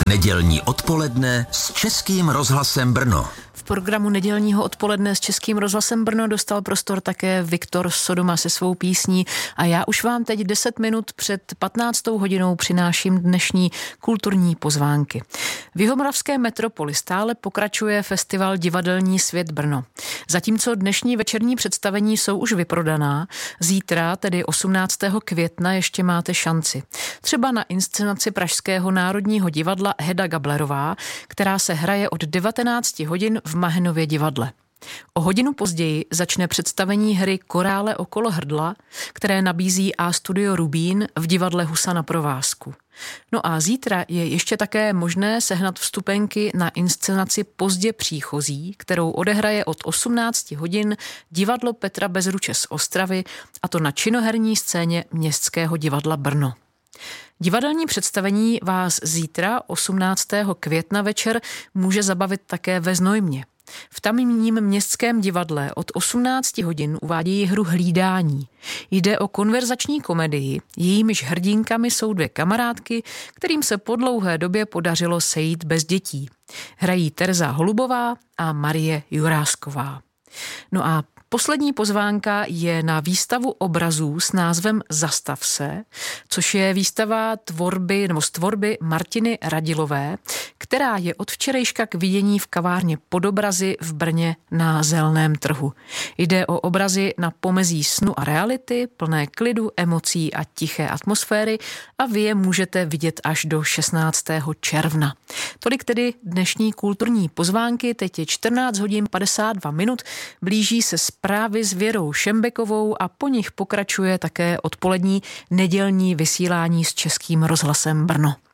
Nedělní odpoledne s Českým rozhlasem Brno. V programu Nedělního odpoledne s Českým rozhlasem Brno dostal prostor také Viktor Sodoma se svou písní a já už vám teď 10 minut před 15. hodinou přináším dnešní kulturní pozvánky. V jihomoravské metropoli stále pokračuje festival Divadelní svět Brno. Zatímco dnešní večerní představení jsou už vyprodaná, zítra, tedy 18. května, ještě máte šanci. Třeba na inscenaci Pražského národního divadla Heda Gablerová, která se hraje od 19 hodin v Mahenově divadle. O hodinu později začne představení hry Korále okolo hrdla, které nabízí A-studio Rubín v divadle Husa na provázku. No a zítra je ještě také možné sehnat vstupenky na inscenaci Pozdě příchozí, kterou odehraje od 18 hodin divadlo Petra Bezruče z Ostravy, a to na činoherní scéně Městského divadla Brno. Divadelní představení vás zítra 18. května večer může zabavit také ve Znojmě. V tamním městském divadle od 18 hodin uvádějí hru Hlídání. Jde o konverzační komedii, jejímiž hrdinkami jsou dvě kamarádky, kterým se po dlouhé době podařilo sejít bez dětí. Hrají Tereza Holubová a Marie Jurásková. No a poslední pozvánka je na výstavu obrazů s názvem Zastav se, což je výstava z tvorby Martiny Radilové, která je od včerejška k vidění v kavárně Podobrazy v Brně na Zeleném trhu. Jde o obrazy na pomezí snu a reality, plné klidu, emocí a tiché atmosféry a vy je můžete vidět až do 16. června. Tolik tedy dnešní kulturní pozvánky, teď je 14 hodin 52 minut, blíží se zprávy s Věrou Šembekovou a po nich pokračuje také odpolední nedělní vysílání s Českým rozhlasem Brno.